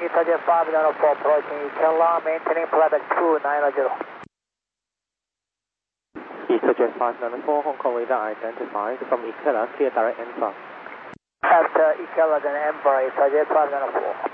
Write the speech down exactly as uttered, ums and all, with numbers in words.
EasterJet five nine four approaching Ikela, maintaining flight two nine zero. EasterJet five nine four, Hong Kong radar identified from Ikela, clear direct inbound. After Ikela, then Embraer, EasterJet five nine four.